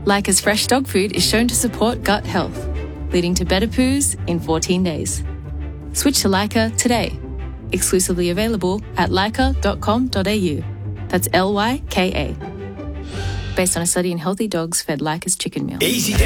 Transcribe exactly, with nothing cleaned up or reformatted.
Lyca's fresh dog food is shown to support gut health, leading to better poos in fourteen days. Switch to Lyca today. Exclusively available at lyca dot com dot a u. That's L Y K A. Based on a study in healthy dogs fed Lyca's chicken meal. Easy